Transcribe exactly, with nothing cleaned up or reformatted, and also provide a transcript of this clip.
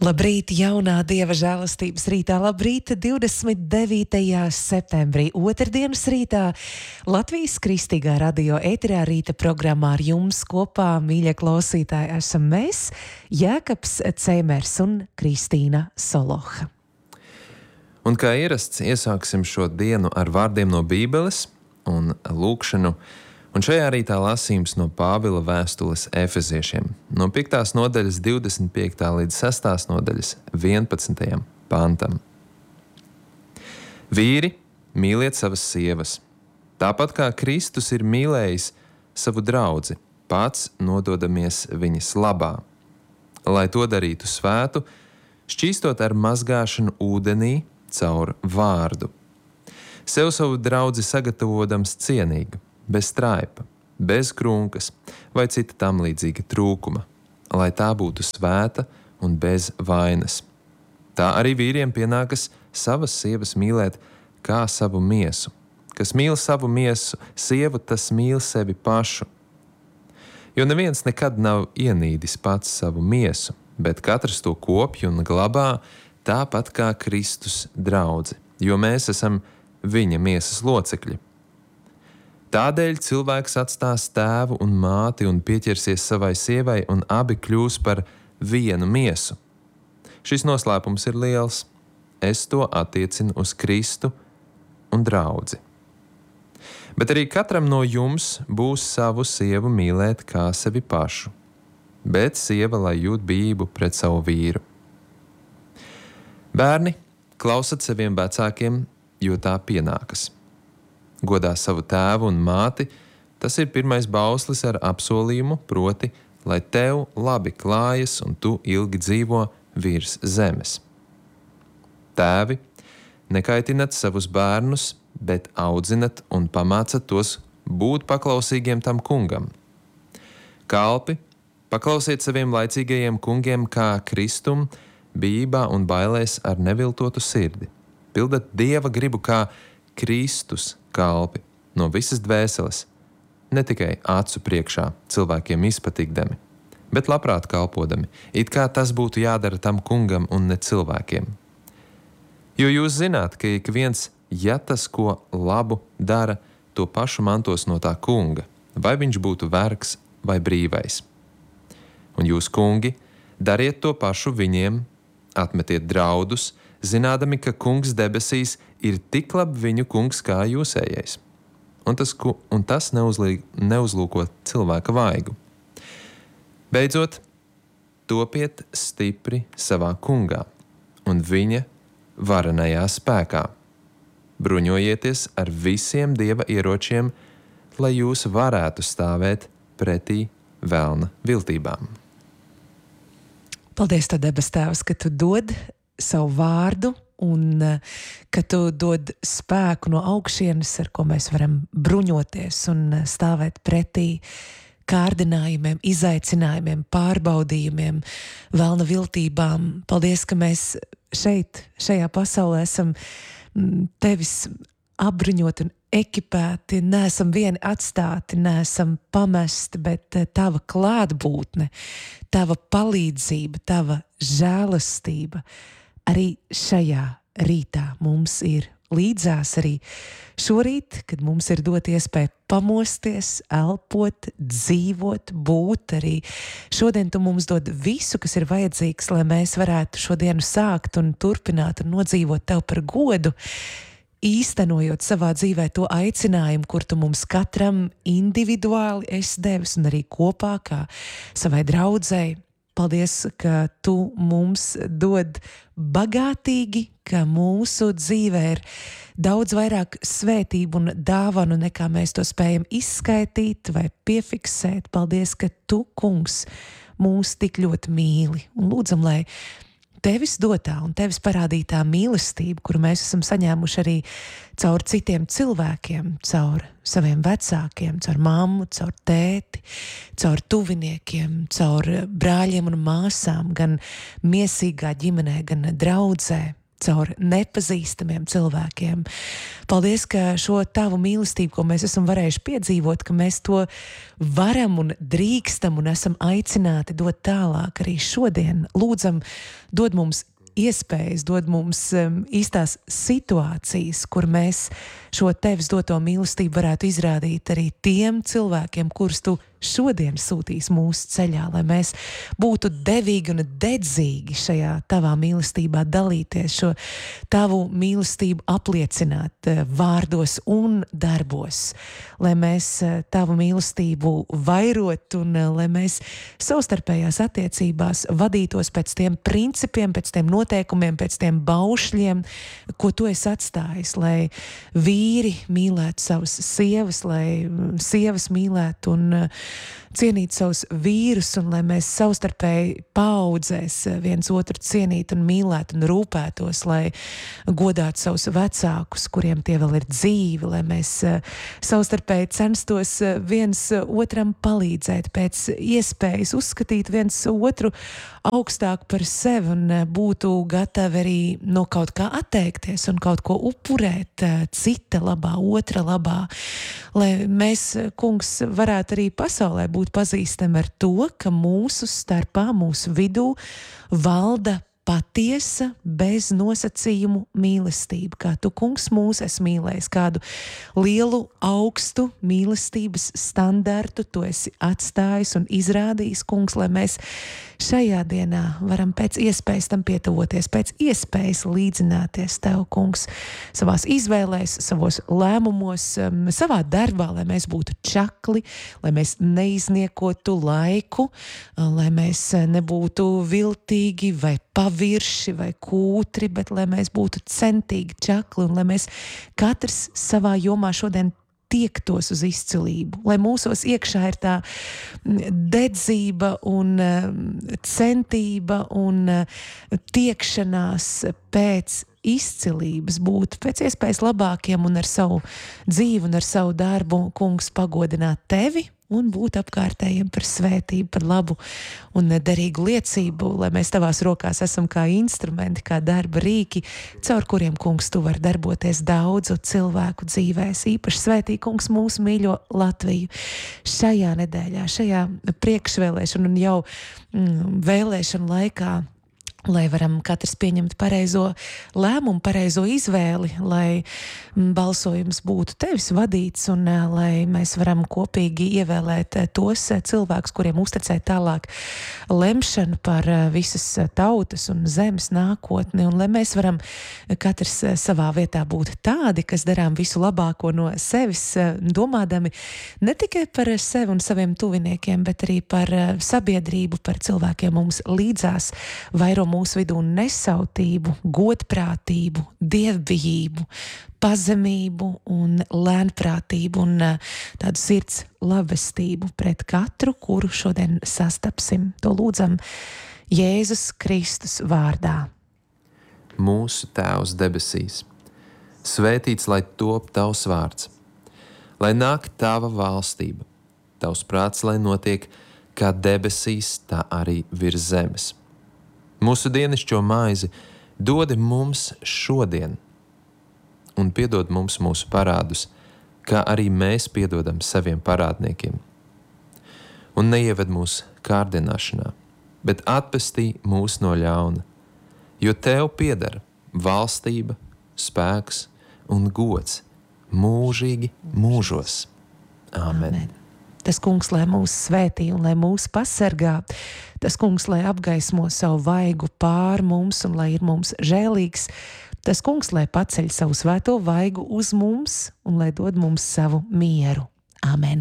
Labrīt, jaunā Dieva žēlastības rītā, labrīt, divdesmit devītajā septembrī, otrdienas rītā, Latvijas Kristīgā radio ēterā rīta programmā ar jums kopā, mīļie klausītāji, esam mēs, Jēkabs Cēmers un Kristīna Soloha. Un kā ierasts, iesāksim šo dienu ar vārdiem no Bībeles un lūkšanu. Un šajā rītā lasījums no Pāvila vēstules Efeziešiem, no piektās nodaļas divdesmit piektā līdz sestās nodaļas vienpadsmitajam pantam. Vīri, mīliet savas sievas, tāpat kā Kristus ir mīlējis savu draudzi, pats nododamies viņas labā, lai to darītu svētu, šķīstot ar mazgāšanu ūdenī caur vārdu. Sev savu draudzi sagatavodams cienīgu, bez traipa, bez krunkas vai cita tam līdzīga trūkuma, lai tā būtu svēta un bez vainas. Tā arī vīriem pienākas savas sievas mīlēt kā savu miesu. Kas mīl savu miesu, sievu, tas mīl sevi pašu. Jo neviens nekad nav ienīdis pats savu miesu, bet katrs to kopj un glabā tāpat kā Kristus draudzi, jo mēs esam viņa miesas locekļi. Tādēļ cilvēks atstās tēvu un māti un pieķersies savai sievai, un abi kļūs par vienu miesu. Šis noslēpums ir liels. Es to attiecinu uz Kristu un draudzi. Bet arī katram no jums būs savu sievu mīlēt kā sevi pašu, bet sieva lai jūt bijību pret savu vīru. Bērni, klausat saviem vecākiem, jo tā pienākas. Godā savu tēvu un māti, tas ir pirmais bauslis ar apsolījumu, proti, lai tev labi klājas un tu ilgi dzīvo virs zemes. Tēvi, nekaitinat savus bērnus, bet audzinat un pamācat tos būt paklausīgiem tam kungam. Kalpi, paklausiet saviem laicīgajiem kungiem kā Kristum, bijībā un bailēs ar neviltotu sirdi. Pildat Dieva gribu kā Kristus kalpi no visas dvēseles, ne tikai acu priekšā cilvēkiem izpatīkdami, bet labprāt kalpodami, it kā tas būtu jādara tam kungam un ne cilvēkiem. Jo jūs zināt, ka ik viens, ja tas, ko labu dara, to pašu mantos no tā kunga, vai viņš būtu vergs vai brīvais. Un jūs, kungi, dariet to pašu viņiem, atmetiet draudus, zinādami, ka kungs debesīs ir tik labi viņu kungs kā jūsējais. Un tas, un tas neuzlī, neuzlūko cilvēka vaigu. Beidzot, topiet stipri savā kungā un viņa varenajā spēkā. Bruņojieties ar visiem Dieva ieročiem, lai jūs varētu stāvēt pretī velna viltībām. Paldies, Tev, debes Tēvs, ka Tu dod savu vārdu un ka Tu dod spēku no augšienes, ar ko mēs varam bruņoties un stāvēt pretī kārdinājumiem, izaicinājumiem, pārbaudījumiem, velna viltībām. Paldies, ka mēs šeit, šajā pasaulē esam Tevis apbruņoti un ekipēti, neesam vieni atstāti, neesam pamesti, bet Tava klātbūtne, Tava palīdzība, Tava žēlastība arī šajā rītā mums ir līdzās, arī šorīt, kad mums ir dot iespēju pamosties, elpot, dzīvot, būt. Arī šodien Tu mums dod visu, kas ir vajadzīgs, lai mēs varētu šodienu sākt un turpināt un nodzīvot Tev par godu, īstenojot savā dzīvē to aicinājumu, kur Tu mums katram individuāli esi devis un arī kopā kā savai draudzei. Paldies, ka Tu mums dod bagātīgi, ka mūsu dzīvē ir daudz vairāk svētību un dāvanu, nekā mēs to spējam izskaitīt vai piefiksēt. Paldies, ka Tu, kungs, mūs tik ļoti mīli. Un lūdzam, lai Tevis dotā un Tevis parādītā mīlestība, kuru mēs esam saņēmuši arī caur citiem cilvēkiem, caur saviem vecākiem, caur mammu, caur tēti, caur tuviniekiem, caur brāļiem un māsām, gan miesīgā ģimenē, gan draudzē, caur nepazīstamiem cilvēkiem. Paldies, ka šo tavu mīlestību, ko mēs esam varējuši piedzīvot, ka mēs to varam un drīkstam un esam aicināti dot tālāk arī šodien. Lūdzam, dod mums iespējas, dod mums um, īstās situācijas, kur mēs šo tevis doto mīlestību varētu izrādīt arī tiem cilvēkiem, kurus tu šodien sūtīs mūsu ceļā, lai mēs būtu devīgi un dedzīgi šajā tavā mīlestībā dalīties, šo tavu mīlestību apliecināt vārdos un darbos, lai mēs tavu mīlestību vairot un lai mēs savstarpējās attiecībās vadītos pēc tiem principiem, pēc tiem noteikumiem, pēc tiem baušļiem, ko tu esi atstājis, lai vīri mīlētu savas sievas, lai sievas mīlētu un cienīt savus vīrus un lai mēs savstarpēji paaudzēs viens otru cienīt un mīlēt un rūpētos, lai godātu savus vecākus, kuriem tie vēl ir dzīvi, lai mēs savstarpēji censtos viens otram palīdzēt, pēc iespējas uzskatīt viens otru augstāk par sevi un būtu gatavi arī no kaut kā atteikties un kaut ko upurēt cita labā, otra labā, lai mēs, kungs, varētu arī pasaulē būt pazīstami ar to, ka mūsu starpā, mūsu vidū valda patiesa, bez nosacījumu mīlestība, kā tu, kungs, mūs esi mīlējis, kādu lielu, augstu mīlestības standartu tu esi atstājis un izrādījis, kungs, lai mēs šajā dienā varam pēc iespējas tam pietavoties, pēc iespējas līdzināties tev, kungs, savās izvēlēs, savos lēmumos, savā darbā, lai mēs būtu čakli, lai mēs neizniekotu laiku, lai mēs nebūtu viltīgi vai pavirši vai kūtri, bet lai mēs būtu centīgi, čakli un lai mēs katrs savā jomā šodien tiektos uz izcilību, lai mūsos iekšā ir tā dedzība un centība un tiekšanās pēc izcilības būt pēc iespējas labākiem un ar savu dzīvi un ar savu darbu, kungs, pagodināt tevi un būt apkārtējiem par svētību, par labu un derīgu liecību, lai mēs tavās rokās esam kā instrumenti, kā darba rīki, caur kuriem, kungs, tu vari darboties daudzu cilvēku dzīvēs. Īpaši svētī, kungs, mūsu mīļo Latviju šajā nedēļā, šajā priekšvēlēšanu un jau mm, vēlēšanu laikā, lai varam katrs pieņemt pareizo lēmumu, pareizo izvēli, lai balsojums būtu tevis vadīts un lai mēs varam kopīgi ievēlēt tos cilvēkus, kuriem uzticēt tālāk lemšanu par visas tautas un zemes nākotni, un lai mēs varam katrs savā vietā būt tādi, kas darām visu labāko no sevis, domādami ne tikai par sevi un saviem tuviniekiem, bet arī par sabiedrību, par cilvēkiem mums līdzās, vairo mūsu vidū nesautību, godprātību, dievbijību, pazemību un lēnprātību un tādu sirds labestību pret katru, kuru šodien sastapsim. To lūdzam Jēzus Kristus vārdā. Mūsu Tēvs debesīs, svētīts lai top tavs vārds, lai nāk tava valstība, tavs prāts, lai notiek kā debesīs, tā arī virs zemes. Mūsu dienascho maizi dodi mums šodien, un piedod mums mūsu parādus, kā arī mēs piedodam saviem parādniekiem. Un neieved mūs kārdināšanā, bet atpestī mūs no ļauna, jo tev pieder valstība, spēks un gods mūžīgi mūžos. Āmen. Āmen. Tas kungs, lai mūs svētī un lai mūs pasargā, tas kungs, lai apgaismo savu vaigu pār mums un lai ir mums žēlīgs, tas kungs, lai paceļ savu svēto vaigu uz mums un lai dod mums savu mieru. Āmen.